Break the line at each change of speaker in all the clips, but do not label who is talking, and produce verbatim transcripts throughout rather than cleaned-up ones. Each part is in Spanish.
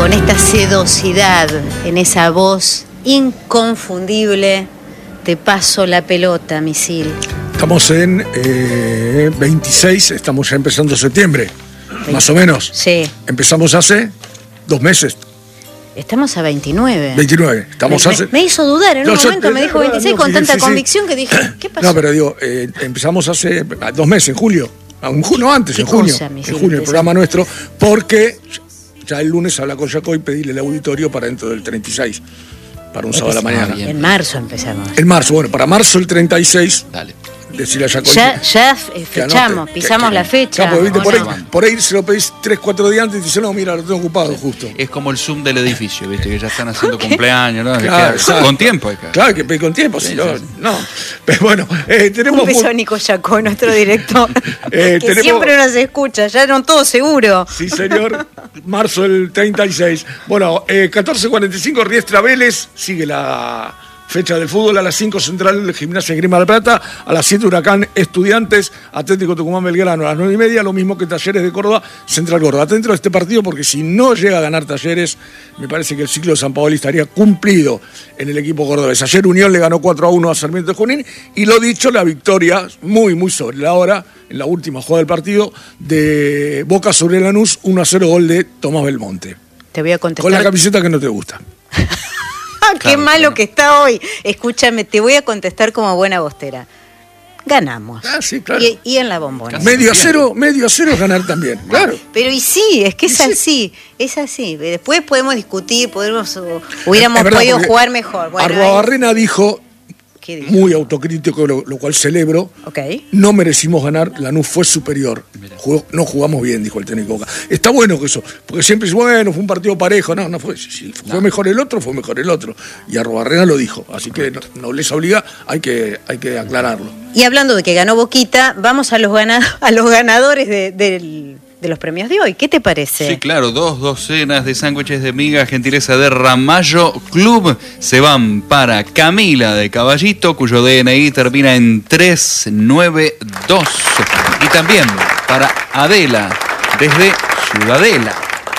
con esta sedosidad en esa voz inconfundible, te paso la pelota, misil.
Estamos en eh, veintiséis, estamos ya empezando septiembre, veinte más o menos.
Sí.
Empezamos hace dos meses.
Estamos a veintinueve.
veintinueve, estamos
me,
hace...
Me hizo dudar, en
no,
un momento
yo,
me dijo veintiséis no, con sí, tanta sí, convicción sí. que dije, ¿qué pasó?
No, pero digo, eh, empezamos hace dos meses, en julio. En junio antes, en junio. Cosa, en junio, el programa nuestro, porque ya el lunes habla con Jaco y pedirle el auditorio para dentro del treinta y seis, para un sábado a la mañana.
Bien. En marzo empezamos.
En marzo, bueno, para marzo el treinta y seis.
Dale.
Decirle a Jaco.
Ya, ya fechamos, pisamos que, la fecha.
Claro, ¿viste? Por, ahí, por ahí se lo pedís tres, cuatro días antes y dice, no, mira, lo tengo ocupado justo.
Es como el Zoom del edificio, ¿viste? Que ya están haciendo okay. cumpleaños, ¿no?
Claro,
que, con tiempo. Hay que...
Claro, que pedir con tiempo, sí, si no, sí. no. Pero bueno, eh, tenemos...
Un beso a Nico Jaco, nuestro director, eh, que tenemos... siempre nos escucha, ya no todo seguro.
Sí, señor, marzo del treinta y seis. Bueno, eh, catorce cuarenta y cinco, Riestra Vélez, sigue la... fecha del fútbol. A las cinco Central Gimnasia Grima de la Plata, a las siete Huracán Estudiantes, Atlético Tucumán Belgrano, a las nueve y media, lo mismo que Talleres de Córdoba, Central Córdoba. Atento a este partido porque si no llega a ganar Talleres, me parece que el ciclo de San Paoli estaría cumplido en el equipo cordobés. Ayer Unión le ganó cuatro a uno a Sarmiento de Junín y lo dicho, la victoria muy muy sobre la hora, en la última jugada del partido, de Boca sobre Lanús, uno a cero, gol de Tomás Belmonte.
Te voy a contestar.
Con la camiseta que no te gusta.
Qué claro, malo claro. que está hoy. Escúchame, te voy a contestar como buena bostera. Ganamos.
Ah, sí, claro.
Y, y en la bombona.
Medio a cero, medio a cero es ganar también, claro.
Pero y sí, es que es así, sí. es así. Después podemos discutir, podemos, hubiéramos verdad, podido jugar mejor. Bueno,
Arruabarrena dijo, muy autocrítico, lo, lo cual celebro,
okay.
no merecimos ganar, Lanús fue superior. Jugó, no jugamos bien, dijo el técnico Boca. Está bueno que eso, porque siempre es bueno, fue un partido parejo. No, no fue. Si fue no. mejor el otro, fue mejor el otro. Y Arruabarrena lo dijo. Así que no, no les obliga, hay que, hay que aclararlo.
Y hablando de que ganó Boquita, vamos a los, gana, a los ganadores de, del... de los premios de hoy. ¿Qué te parece?
Sí, claro, dos docenas de sándwiches de miga, gentileza de Ramallo Club, se van para Camila de Caballito, cuyo D N I termina en tres nueve dos. Y también para Adela, desde Ciudadela.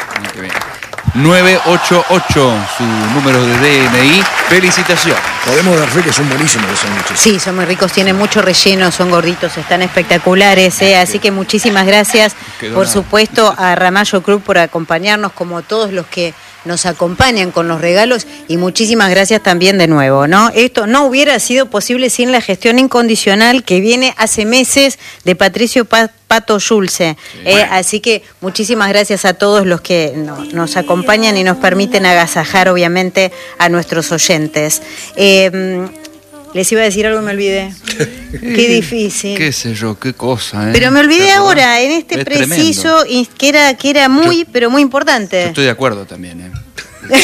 nueve ocho ocho, su número de D N I. Felicitaciones.
Podemos dar fe que son buenísimos los sándwiches.
Sí, son muy ricos, tienen mucho relleno, son gorditos, están espectaculares, ¿eh? Así que muchísimas gracias, por nada. supuesto, a Ramallo Club por acompañarnos, como todos los que nos acompañan con los regalos, y muchísimas gracias también de nuevo, ¿no? Esto no hubiera sido posible sin la gestión incondicional que viene hace meses de Patricio Pato Schulze, sí, eh, bueno. Así que muchísimas gracias a todos los que no, nos acompañan y nos permiten agasajar, obviamente, a nuestros oyentes. Eh, Les iba a decir algo y me olvidé. Qué difícil.
Qué sé yo, qué cosa, ¿eh?
Pero me olvidé ahora, en este es preciso, y que era, que era muy, yo, pero muy importante.
Yo estoy de acuerdo también, ¿eh? Sí,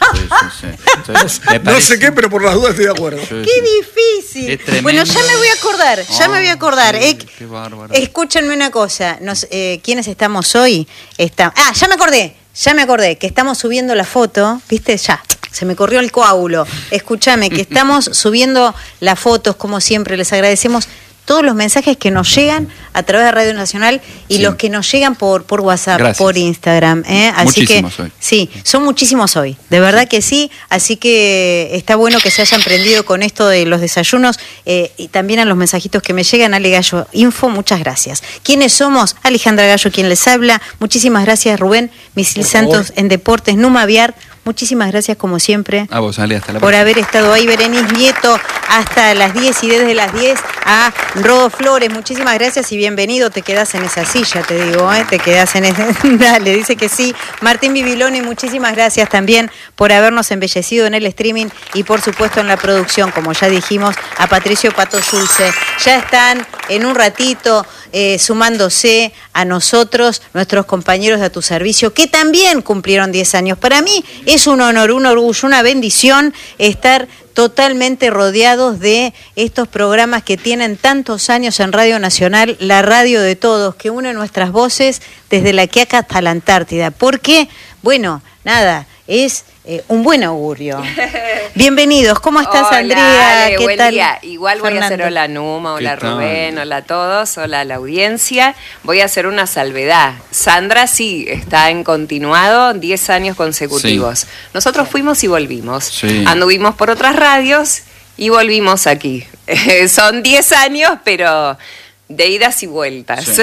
sí, sí.
Entonces, no sé qué, pero por las dudas estoy de acuerdo.
Sí, qué sí. difícil. Bueno, ya me voy a acordar, ya oh, me voy a acordar. Sí, eh, qué bárbaro. Escúchenme una cosa. Nos, eh, ¿Quiénes estamos hoy? Está, ah, ya me acordé, ya me acordé, que estamos subiendo la foto, ¿viste? Ya. Se me corrió el coágulo. Escúchame, que estamos subiendo las fotos, como siempre. Les agradecemos todos los mensajes que nos llegan a través de Radio Nacional y sí. los que nos llegan por, por WhatsApp, gracias. Por Instagram. ¿eh? Así muchísimos que, hoy. Sí, son muchísimos hoy. De verdad que sí. Así que está bueno que se hayan prendido con esto de los desayunos eh, y también a los mensajitos que me llegan. Ale Gallo Info, muchas gracias. ¿Quiénes somos? Alejandra Gallo, quien les habla. Muchísimas gracias, Rubén Misil Santos en Deportes, Numa Aviar. Muchísimas gracias, como siempre,
a vos, Ale, hasta la
por haber estado ahí. Berenice Nieto, hasta las diez, y desde las diez a Rodo Flores. Muchísimas gracias y bienvenido. Te quedás en esa silla, te digo, ¿eh? Te quedás en ese... Dale, dice que sí. Martín Bibiloni, muchísimas gracias también por habernos embellecido en el streaming y, por supuesto, en la producción, como ya dijimos, a Patricio Pato Schulze. Ya están en un ratito eh, sumándose a nosotros, nuestros compañeros de A Tu Servicio, que también cumplieron diez años. Para mí es un honor, un orgullo, una bendición estar totalmente rodeados de estos programas que tienen tantos años en Radio Nacional, la radio de todos, que une nuestras voces desde La Quiaca hasta la Antártida. ¿Por qué? Bueno, nada, es eh, un buen augurio. Bienvenidos, ¿cómo estás,
hola,
Andrea?
Ale,
¿Qué
buen
tal?
día. Igual voy
Fernando.
a hacer hola Numa, hola
¿Qué tal?
Rubén, hola a todos, hola a la audiencia. Voy a hacer una salvedad. Sandra sí está en continuado diez años consecutivos. Sí. Nosotros fuimos y volvimos. Sí. Anduvimos por otras radios y volvimos aquí. Son diez años, pero de idas y vueltas. Sí. Sí,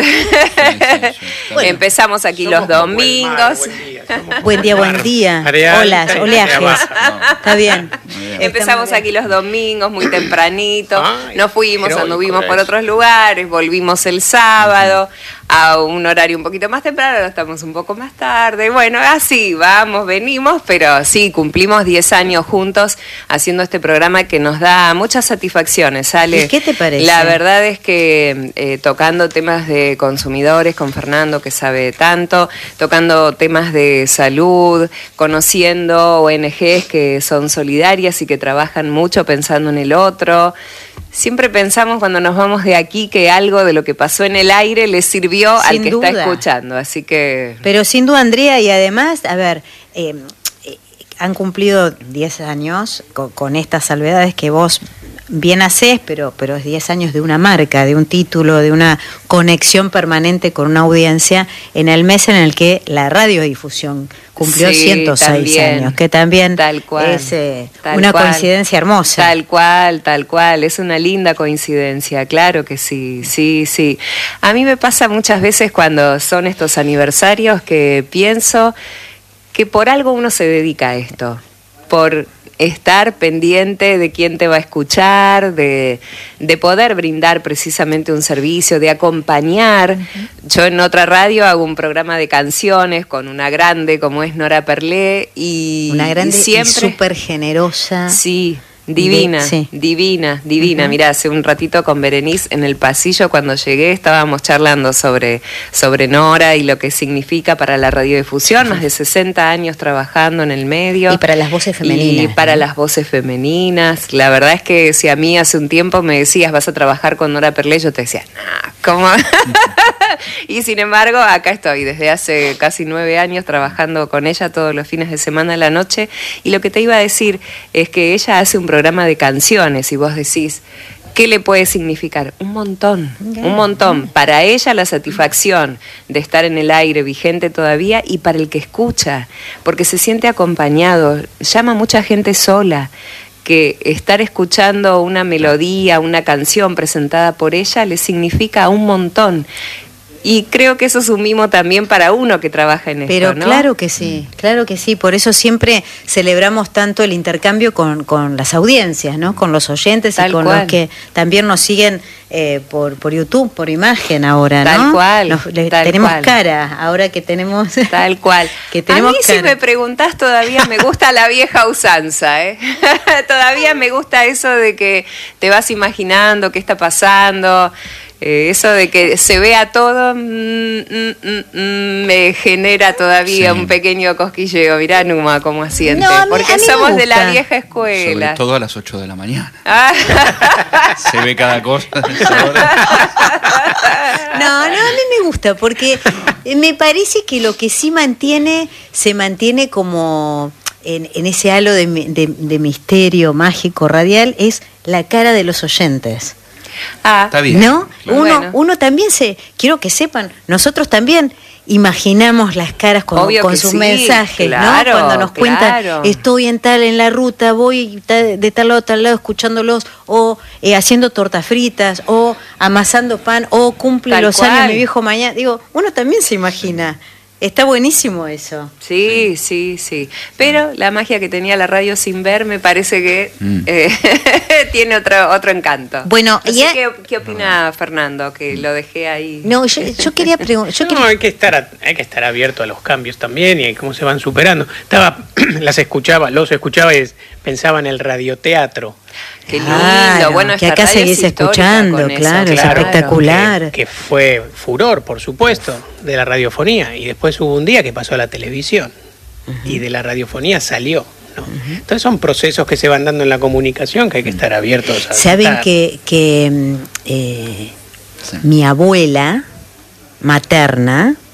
sí, sí. Bueno, empezamos aquí los domingos.
Buen día, buen día. Hola, oleajes. Está bien.
Empezamos aquí los domingos muy tempranito. Nos fuimos, anduvimos por otros lugares, volvimos el sábado a un horario un poquito más temprano, ahora estamos un poco más tarde. Bueno, así vamos, venimos, pero sí, cumplimos diez años juntos haciendo este programa que nos da muchas satisfacciones, Ale.
¿Y qué te parece?
La verdad es que eh, tocando temas de consumidores con Fernando, que sabe tanto, tocando temas de salud, conociendo O N Ges que son solidarias y que trabajan mucho pensando en el otro. Siempre pensamos cuando nos vamos de aquí que algo de lo que pasó en el aire le sirvió sin al que duda. Está escuchando, así que...
Pero sin duda, Andrea, y además, a ver, eh, eh, han cumplido diez años con, con estas salvedades que vos bien hacés, pero, pero es diez años de una marca, de un título, de una conexión permanente con una audiencia en el mes en el que la radiodifusión cumplió sí, ciento seis también, años, que también
tal cual,
es eh,
tal
una
cual,
coincidencia hermosa.
Tal cual, tal cual, es una linda coincidencia, claro que sí, sí, sí. A mí me pasa muchas veces cuando son estos aniversarios que pienso que por algo uno se dedica a esto, por estar pendiente de quién te va a escuchar, de, de poder brindar precisamente un servicio, de acompañar. Uh-huh. Yo en otra radio hago un programa de canciones con una grande como es Nora Perlé y
una grande
y siempre
y súper generosa.
Sí. Divina, de, sí. divina, divina. Uh-huh. Mirá, hace un ratito con Berenice en el pasillo cuando llegué estábamos charlando sobre, sobre Nora y lo que significa para la radiodifusión, uh-huh. más de sesenta años trabajando en el medio.
Y para las voces femeninas.
Y para ¿no? las voces femeninas. La verdad es que si a mí hace un tiempo me decías vas a trabajar con Nora Perlé, yo te decía, nah, ¿cómo? Y sin embargo, acá estoy desde hace casi nueve años trabajando con ella todos los fines de semana a la noche. Y lo que te iba a decir es que ella hace un programa de canciones y vos decís, ¿qué le puede significar? Un montón, un montón. Para ella la satisfacción de estar en el aire vigente todavía y para el que escucha, porque se siente acompañado, llama mucha gente sola, que estar escuchando una melodía, una canción presentada por ella le significa un montón. Y creo que eso es un mimo también para uno que trabaja en esto,
Pero
¿no?
claro que sí, claro que sí. Por eso siempre celebramos tanto el intercambio con, con las audiencias, ¿no? Con los oyentes Tal y con cual. Los que también nos siguen eh, por, por YouTube, por imagen ahora, ¿no?
Tal cual.
Nos, le,
tal
tenemos
cual.
Cara, ahora que tenemos...
Tal cual.
que tenemos
A mí
cara.
Si me preguntás todavía me gusta la vieja usanza, ¿eh? Todavía me gusta eso de que te vas imaginando qué está pasando... Eh, eso de que se vea todo mm, mm, mm, mm, me genera todavía sí. un pequeño cosquilleo. Mirá, Numa, cómo asiente. No, mí, porque somos de la vieja escuela.
Sobre todo a las ocho de la mañana. Se ve cada cosa.
No, no, a mí me gusta porque me parece que lo que sí mantiene, se mantiene como en, en ese halo de, de, de misterio mágico radial, es la cara de los oyentes.
Ah,
está bien.
¿No?
Claro.
Uno,
bueno.
uno también se, quiero que sepan, nosotros también imaginamos las caras con, con sus sí, mensajes,
claro,
¿no? Cuando nos cuentan,
claro.
estoy en tal, en la ruta, voy de tal lado a tal lado escuchándolos, o eh, haciendo tortas fritas, o amasando pan, o cumple tal los cual. Años mi viejo mañana. Digo, uno también se imagina. Está buenísimo eso.
Sí, sí, sí. Pero la magia que tenía la radio sin ver me parece que mm. eh, tiene otro otro encanto.
Bueno,
Así
ya...
¿qué, ¿qué opina Fernando? Que lo dejé ahí.
No, yo, yo quería preguntar.
No,
quería...
hay que estar hay que estar abierto a los cambios también y cómo se van superando. Estaba, las escuchaba, los escuchaba y pensaba en el radioteatro.
Qué lindo, claro, bueno,
que acá seguís escuchando, claro, es
claro,
espectacular.
Que, que fue furor, por supuesto, de la radiofonía. Y después hubo un día que pasó a la televisión. Uh-huh. Y de la radiofonía salió. ¿no? Uh-huh. Entonces son procesos que se van dando en la comunicación que hay que estar abiertos a
Saben aceptar. que, que eh, sí. mi abuela materna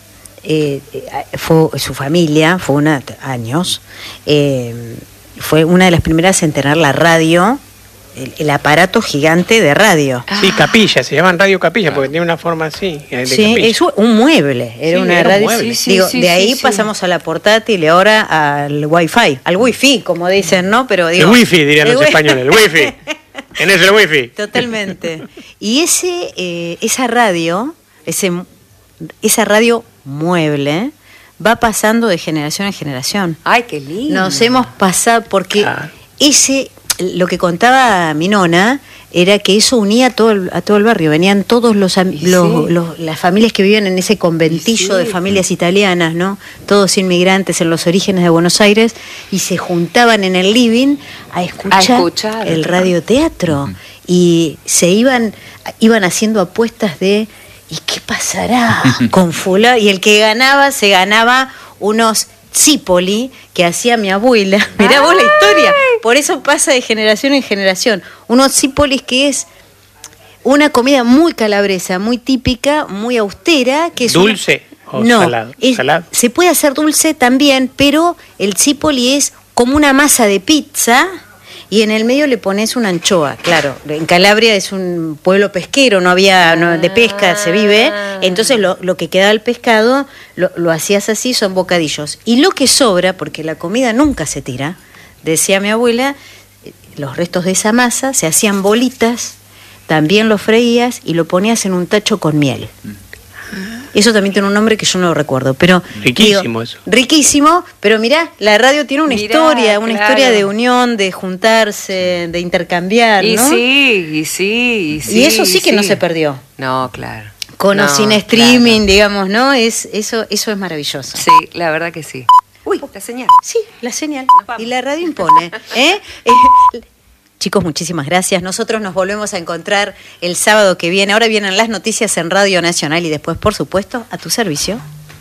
eh, fue su familia, fue una, años, eh, fue una de las primeras en tener la radio, el, el aparato gigante de radio.
Sí, capilla, se llaman radio capilla porque tiene una forma así. De
sí,
capilla.
es un mueble, era
Sí,
una
era un
radio.
mueble.
Sí, digo,
sí,
de
sí,
ahí
sí.
pasamos a la portátil y ahora al wifi, al wifi, como dicen, ¿no? Pero digo,
el wifi, dirían
el
los
wi-
españoles, el wifi. ¿Quién es el wifi?
Totalmente. Y ese, eh, esa radio, ese, esa radio mueble, va pasando de generación en generación.
Ay, qué lindo.
Nos hemos pasado, porque
Claro.
ese, lo que contaba mi nona, era que eso unía a todo el, a todo el barrio. Venían todos los, am-
Y
los,
sí.
los- las familias que vivían en ese conventillo
Y
de
sí.
familias italianas, ¿no? Todos inmigrantes en los orígenes de Buenos Aires, y se juntaban en el living a escuchar,
A escuchar.
el radioteatro. Y se iban, iban haciendo apuestas de ¿y qué pasará con fulano? Y el que ganaba, se ganaba unos Zipoli que hacía mi abuela. Mirá vos la historia. Por eso pasa de generación en generación. Unos Zipolis que es una comida muy calabresa, muy típica, muy austera. Que es
¿Dulce
una-
o
no,
salado?
es-
Salado.
se puede hacer dulce también, pero el Zipoli es como una masa de pizza. Y en el medio le pones una anchoa, claro. En Calabria es un pueblo pesquero, no había no, de pesca, se vive. Entonces lo, lo que queda del pescado lo, lo hacías así, son bocadillos. Y lo que sobra, porque la comida nunca se tira, decía mi abuela, eh, los restos de esa masa se hacían bolitas, también lo freías y lo ponías en un tacho con miel. Eso también tiene un nombre que yo no lo recuerdo, pero
Riquísimo eso.
Riquísimo, pero mirá, la radio tiene una
Mirá,
historia, una
claro.
historia de unión, de juntarse, de intercambiar,
Y
¿no?
sí, y sí, y sí.
Y eso sí que no se perdió.
No, claro.
Con o
No,
sin streaming,
claro.
digamos, ¿no? Es eso, eso es maravilloso.
Sí, la verdad que sí. Uy, la señal.
Sí, la señal.
vamos.
Y la radio impone. ¿eh? Eh, Chicos, muchísimas gracias. Nosotros nos volvemos a encontrar el sábado que viene. Ahora vienen las noticias en Radio Nacional y después, por supuesto, a tu servicio.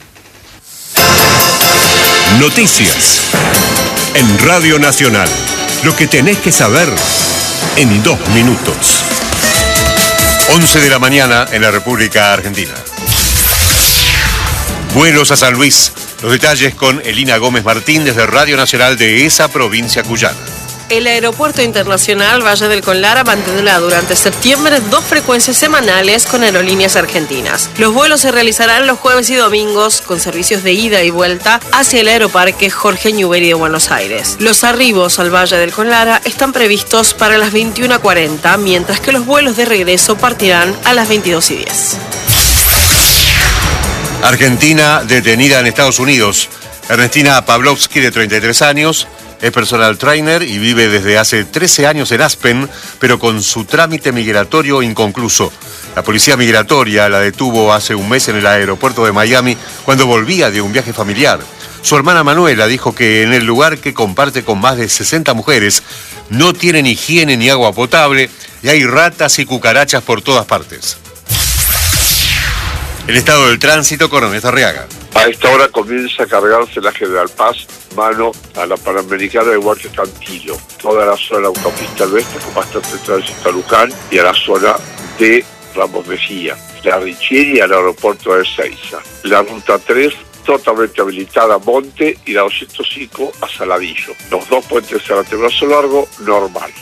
Noticias en Radio Nacional. Lo que tenés que saber en dos minutos. once de la mañana en la República Argentina. Vuelos a San Luis. Los detalles con Elina Gómez Martín desde Radio Nacional de esa provincia cuyana.
El Aeropuerto Internacional Valle del Conlara mantendrá durante septiembre dos frecuencias semanales con aerolíneas argentinas. Los vuelos se realizarán los jueves y domingos con servicios de ida y vuelta hacia el Aeroparque Jorge Newbery de Buenos Aires. Los arribos al Valle del Conlara están previstos para las veintiuna cuarenta, mientras que los vuelos de regreso partirán a las veintidós y diez.
Argentina detenida en Estados Unidos. Ernestina Pavlovsky, de treinta y tres años, es personal trainer y vive desde hace trece años en Aspen, pero con su trámite migratorio inconcluso. La policía migratoria la detuvo hace un mes en el aeropuerto de Miami cuando volvía de un viaje familiar. Su hermana Manuela dijo que en el lugar que comparte con más de sesenta mujeres no tienen higiene ni agua potable y hay ratas y cucarachas por todas partes. El estado del tránsito con Ernesto Arriaga.
A esta hora comienza a cargarse la General Paz, mano a la Panamericana, igual que Cantillo. Toda la zona de la autopista al oeste con bastante tránsito a Luján y a la zona de Ramos Mejía. La Richieri al aeropuerto de Ezeiza. La ruta tres totalmente habilitada a Monte y la doscientos cinco a Saladillo. Los dos puentes a Brazo Largo, normal.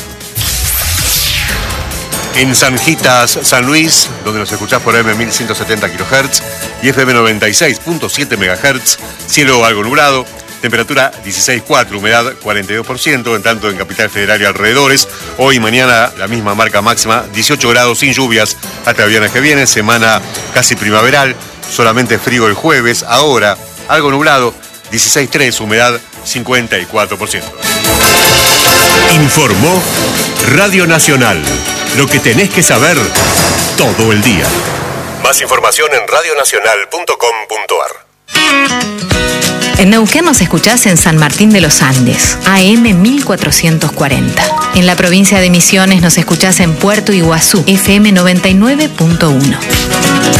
En San Gitas, San Luis, donde nos escuchás por M mil ciento setenta kilohertz y F M noventa y seis punto siete megahertz, cielo algo nublado, temperatura dieciséis coma cuatro, humedad cuarenta y dos por ciento, en tanto en Capital Federal y alrededores. Hoy y mañana la misma marca máxima, dieciocho grados sin lluvias hasta el viernes que viene, semana casi primaveral, solamente frío el jueves, ahora algo nublado, dieciséis coma tres, humedad cincuenta y cuatro por ciento.
Informó Radio Nacional. Lo que tenés que saber todo el día.
Más información en radio nacional punto com punto ar.
En Neuquén nos escuchás en San Martín de los Andes, A M mil cuatrocientos cuarenta. En la provincia de Misiones nos escuchás en Puerto Iguazú, F M noventa y nueve punto uno.